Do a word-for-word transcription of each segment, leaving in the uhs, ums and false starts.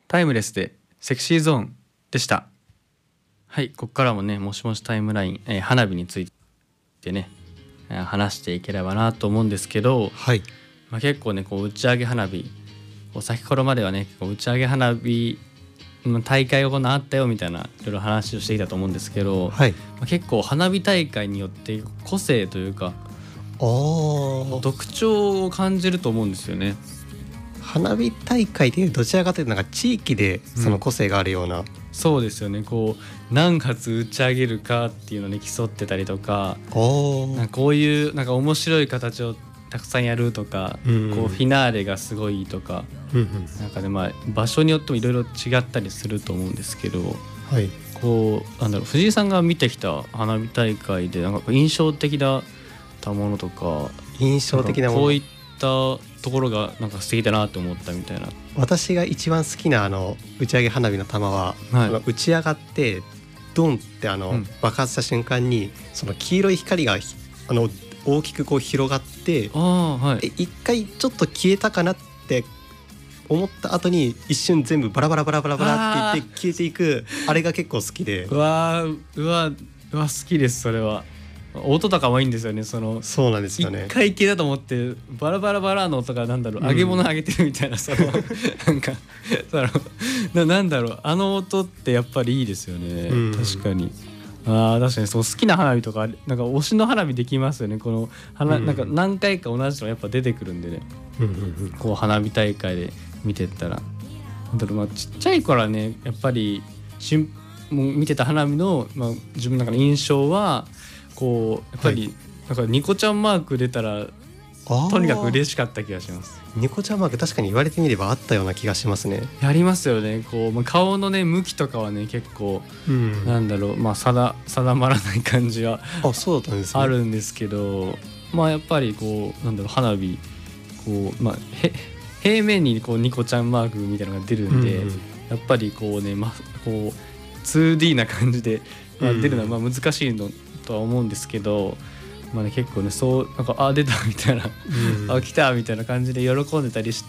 タイムレスでセクシーゾーンでした。はい、ここからもねもしもしタイムライン、えー、花火についてね、えー、話していければなと思うんですけど、 はい、 まあ、結構ねこう打ち上げ花火こう先ほどまではねこう打ち上げ花火の大会があったよみたいないろいろ話をしていたと思うんですけど、 はい、 まあ、結構花火大会によって個性というか特徴を感じると思うんですよね。 花火大会でどちらかというとなんか地域でその個性があるような、うん、 そうですよね。こう何発打ち上げるかっていうのに競ってたりとか、なんかこういうなんか面白い形をたくさんやるとか、うんうん、こうフィナーレがすごいとか、うんうん、なんかねまあ場所によってもいろいろ違ったりすると思うんですけど、 はい、 こうなんだろう藤井さんが見てきた花火大会でなんか印象的だったものとか、 印象的なものこういったところがなんか素敵だなと思ったみたいな。 私が一番好きなあの打ち上げ花火の玉は、はい、打ち上がってドンってあの、うん、爆発した瞬間にその黄色い光があの大きくこう広がって、 あ、はい、 一回ちょっと消えたかなって思った後に一瞬全部バラバラバラバラバラっていって消えていく、あれが結構好きで、 うわうわうわ好きです。それは音とかもいいんですよね。そのそうなんですよね。 一回消えたと思ってバラバラバラの音がなんだろう、うん、揚げ物揚げてるみたいな、そのなんかその な, なんだろうあの音ってやっぱりいいですよね、うん、確かに。あ確かにそう好きな花火とかなんか推しの花火できますよね。この花、うん、なんか何回か同じのやっぱ出てくるんでね、うんうんうん、こう花火大会で見てったらなんだろう、まあ、ちっちゃい頃はねやっぱりしんもう見てた花火の、まあ、自分の中の印象はこうやっぱり、はい、なんかニコちゃんマーク出たらとにかく嬉しかった気がします。 ニコちゃんマーク確かに言われてみればあったような気がしますね。 やりますよね。こう、まあ、顔のね向きとかはね結構、うん、なんだろう、まあ、定, 定まらない感じはあ, そうだったんですね、 あるんですけど、まあやっぱりこうなんだろう花火こう、まあ、へ平面にこうニコちゃんマークみたいなのが出るんで、うんうん、やっぱりこうね、ま、こう ツーディー な感じで、まあ、出るのはまあ難しいのとは思うんですけど、まあね、結構ねそうなんかあ出たみたいな、うん、あ来たみたいな感じで喜んでたりして、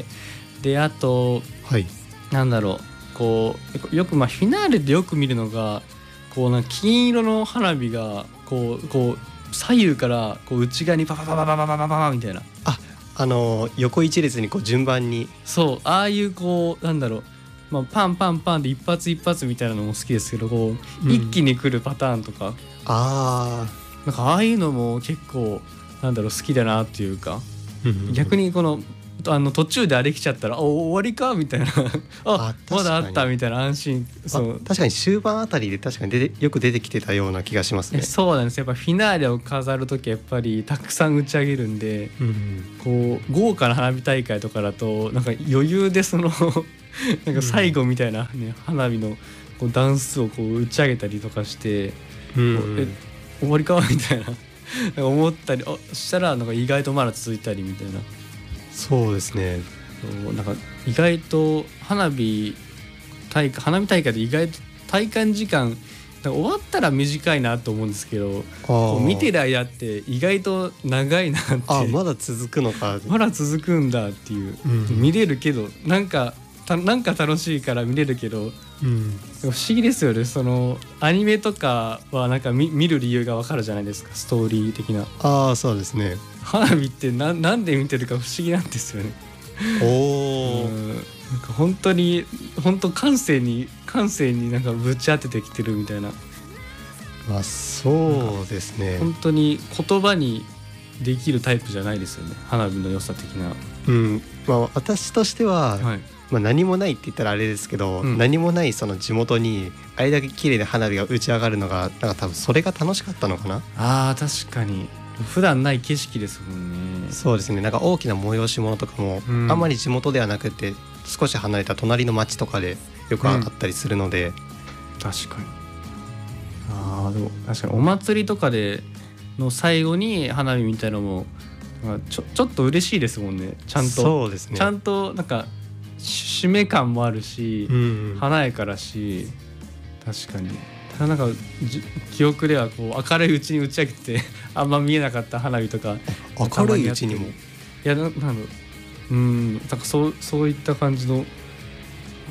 であと、はい、なんだろうこうよくまあフィナーレでよく見るのがこうなんか金色の花火がこうこう左右からこう内側にパパパパパパパパパみたいな、 ああの横一列にこう順番に、 そうああいうこうなんだろう、まあ、パンパンパンで一発一発みたいなのも好きですけど、こう、うん、一気に来るパターンとか、 あなんかああいうのも結構なんだろう好きだなっていうか、逆にこのあの途中であれ来ちゃったらお終わりかみたいなあまだあったみたいな安心。 そう確かに終盤あたりで確かに出てよく出てきてたような気がしますね。 そうなんです。やっぱフィナーレを飾るときやっぱりたくさん打ち上げるんで、うん、こう豪華な花火大会とかだとなんか余裕でそのなんか最後みたいな、ね、花火のこうダンスをこう打ち上げたりとかして、うん、え終わりかみたいな思ったり、あしたらなんか意外とまだ続いたりみたいな。 そうですね。 そうなんか意外と花火大会花火大会で意外と体感時間終わったら短いなと思うんですけど、こう見てる間って意外と長いなって。 あまだ続くのかまだ続くんだっていう、うん、見れるけどなんかたなんか楽しいから見れるけど、うん、不思議ですよね。そのアニメとかはなんか 見, 見る理由が分かるじゃないですか、ストーリー的な。 ああそうですね。 花火ってななんで見てるか不思議なんですよね。 おうんなんか本当に本当感性に感性になんかぶち当ててきてるみたいな。 まあそうですね。 本当に言葉にできるタイプじゃないですよね、花火の良さ的な。 うんまあ、私としては、はいまあ、何もないって言ったらあれですけど、うん、何もないその地元にあれだけ綺麗な花火が打ち上がるのがなんか多分それが楽しかったのかな。 あー確かに普段ない景色ですもんね。 そうですね。なんか大きな催し物とかも、うん、あんまり地元ではなくて少し離れた隣の町とかでよくあったりするので、うん、 確かに。あでも確かにお祭りとかでの最後に花火みたいなのもち ょ, ちょっと嬉しいですもんね。ちゃんとそうですね。 ちゃんとなんか締め感もあるし、うんうん、華やかだし確かに。ただなんか記憶ではこう明るいうちに打ち上げてあんま見えなかった花火とか明るいうちにもいや な, なんだろううんなんかそうそういった感じの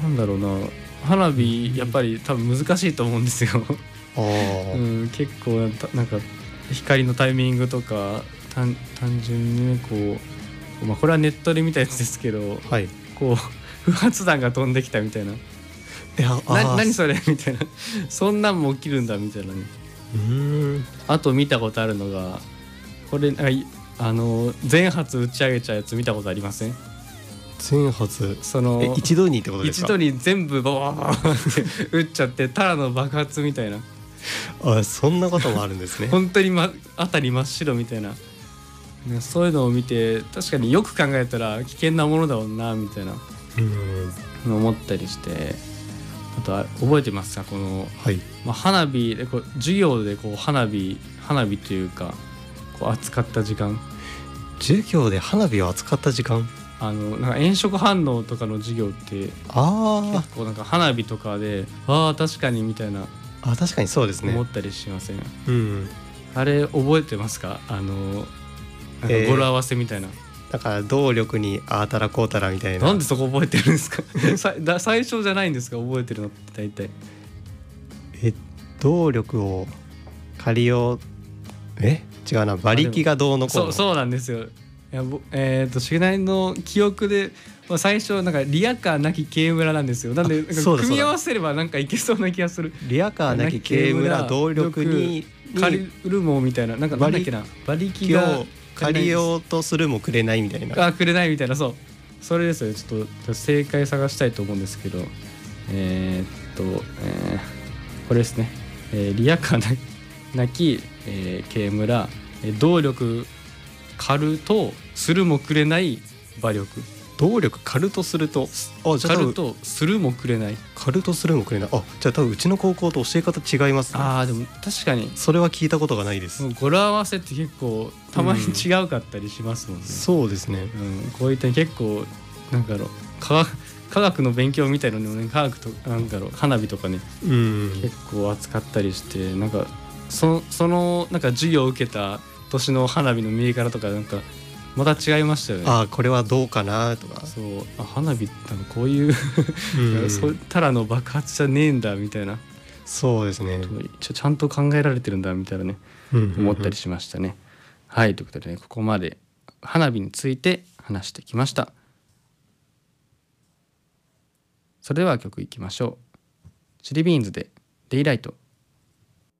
なんだろうな、花火やっぱり多分難しいと思うんですよあ、 うん、結構なんか光のタイミングとか単, 単純にねこう、まあ、これはネットで見たやつですけど、 はい、 こう不発弾が飛んできたみたいな、いやな何それみたいなそんなんも起きるんだみたいなね。 うーん、 あと見たことあるのがこれあの全発打ち上げちゃうやつ見たことありません？ 全発そのえ一度にってことですか？ 一度に全部バーって撃っちゃってただの爆発みたいなあ、そんなこともあるんですね本当に、ま、辺り真っ白みたいな、ね、そういうのを見て確かによく考えたら危険なものだもんなみたいなうん思ったりして、あとは覚えてますかこの、 はい、 まあ、花火でこう授業でこう花火花火というかこう扱った時間、 授業で花火を扱った時間、 あのなんか炎色反応とかの授業ってあ結構なんか花火とかでああ確かにみたいなあ、確かにそうですね。 思ったりしません？ うん、 あれ覚えてますか？あのなんか語呂合わせみたいな、 えー、だから動力にああたらこうたらみたいな。 なんでそこ覚えてるんですかさだ最初じゃないんですか覚えてるのって大体。 え動力を借りようえ違うな、馬力がどうのこうの。 そうそうなんですよ。いやえー、としげないの記憶で、まあ、最初なんかリアカーなき軽村なんですよ。なんでなんか組み合わせればなんかいけそうな気がする。 リアカーなき軽村動力に借りるもみたいな、なんかなんだっけな、馬力が借りようとするもくれないみたいな。 あ、くれないみたいな、そうそれですよ。ちょっと正解探したいと思うんですけど、えー、っと、えー、これですね、えー、リアカーなき、えー、軽村、動力借るとするもくれない馬力。 動力借るとするとあじゃあ借るとするもくれない、 借るとするもくれない。あ、じゃあ多分うちの高校と教え方違いますね。 あーでも確かにそれは聞いたことがないです。 語呂合わせって結構たまに違うかったりしますもんね、 うん、そうですね、 うん、こういった結構なんだろう科学科学の勉強みたいなのね、科学となんだろう花火とかね、 うん、 結構扱ったりして、なんか そ, そのなんか授業を受けた年の花火の見え方とかなんかまた違いましたよね。 あ、これはどうかなとか、 そう、あ花火多分こういううんそただの爆発じゃねえんだみたいな、 そうですね、 ち, ちゃんと考えられてるんだみたいなね、うんうんうん、思ったりしましたね。はい、ということで、ね、ここまで花火について話してきました。それでは曲いきましょう。チリビーンズでデイライト。